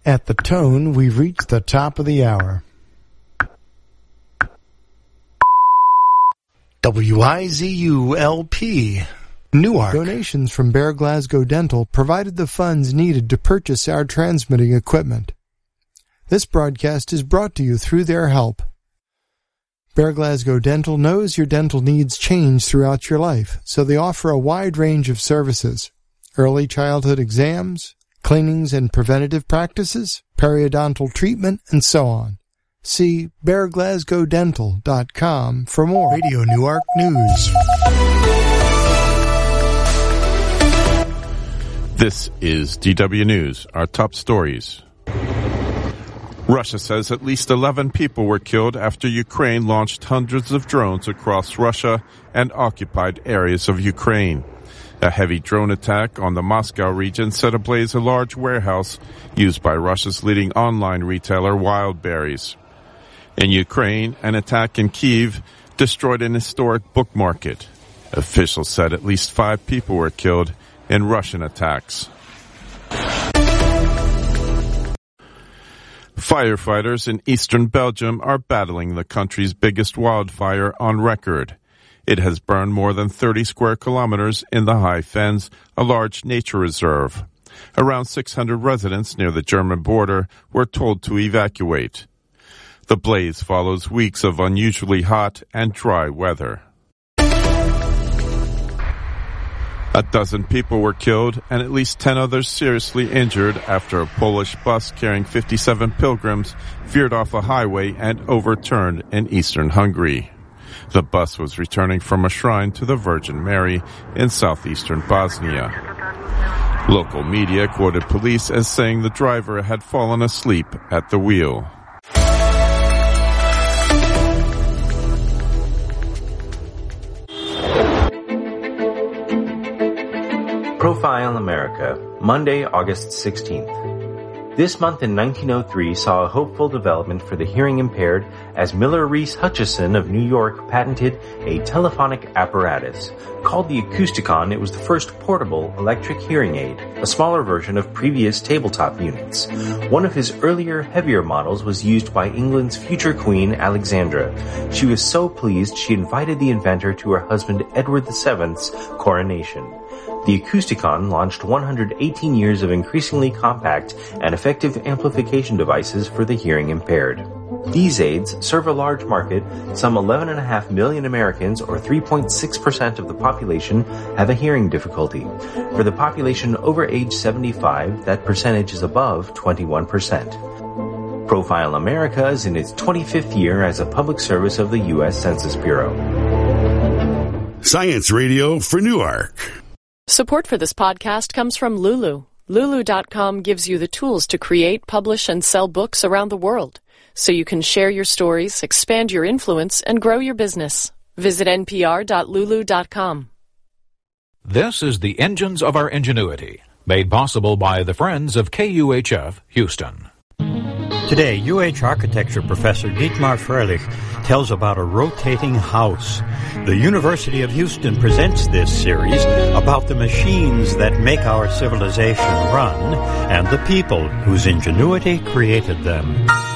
At the tone, we've reached the top of the hour. WIZU-LP, Newark. Donations from Bear Glasgow Dental provided the funds needed to purchase our transmitting equipment. This broadcast is brought to you through their help. Bear Glasgow Dental knows your dental needs change throughout your life, so they offer a wide range of services. Early childhood exams, cleanings and preventative practices, periodontal treatment, and so on. See bearglasgowdental.com for more. Radio Newark News. This is DW News, our top stories. Russia says at least 11 people were killed after Ukraine launched hundreds of drones across Russia and occupied areas of Ukraine. A heavy drone attack on the Moscow region set ablaze a large warehouse used by Russia's leading online retailer Wildberries. In Ukraine, an attack in Kyiv destroyed an historic book market. Officials said at least 5 people were killed in Russian attacks. Firefighters in eastern Belgium are battling the country's biggest wildfire on record. It has burned more than 30 square kilometers in the High Fens, a large nature reserve. Around 600 residents near the German border were told to evacuate. The blaze follows weeks of unusually hot and dry weather. A dozen people were killed and at least 10 others seriously injured after a Polish bus carrying 57 pilgrims veered off a highway and overturned in eastern Hungary. The bus was returning from a shrine to the Virgin Mary in southeastern Bosnia. Local media quoted police as saying the driver had fallen asleep at the wheel. Profile America, Monday, August 16th. This month in 1903 saw a hopeful development for the hearing impaired as Miller Reese Hutchison of New York patented a telephonic apparatus. Called the Acousticon, it was the first portable electric hearing aid, a smaller version of previous tabletop units. One of his earlier, heavier models was used by England's future queen, Alexandra. She was so pleased she invited the inventor to her husband Edward VII's coronation. The Acousticon launched 118 years of increasingly compact and effective amplification devices for the hearing impaired. These aids serve a large market. Some 11.5 million Americans, or 3.6% of the population, have a hearing difficulty. For the population over age 75, that percentage is above 21%. Profile America is in its 25th year as a public service of the U.S. Census Bureau. Science Radio for Newark. Support for this podcast comes from Lulu. Lulu.com gives you the tools to create, publish, and sell books around the world, so you can share your stories, expand your influence, and grow your business. Visit npr.lulu.com. This is the Engines of Our Ingenuity, made possible by the Friends of KUHF Houston. Today, UH architecture professor Dietmar Freilich tells about a rotating house. The University of Houston presents this series about the machines that make our civilization run and the people whose ingenuity created them.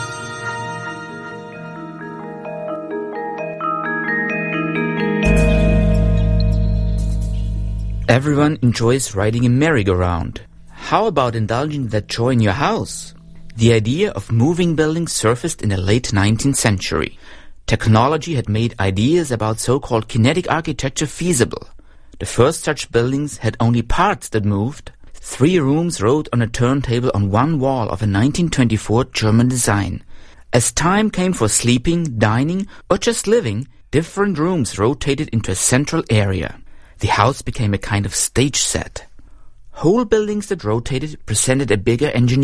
Everyone enjoys riding a merry-go-round. How about indulging that joy in your house? The idea of moving buildings surfaced in the late 19th century. Technology had made ideas about so-called kinetic architecture feasible. The first such buildings had only parts that moved. 3 rooms rode on a turntable on one wall of a 1924 German design. As time came for sleeping, dining, or just living, different rooms rotated into a central area. The house became a kind of stage set. Whole buildings that rotated presented a bigger engineering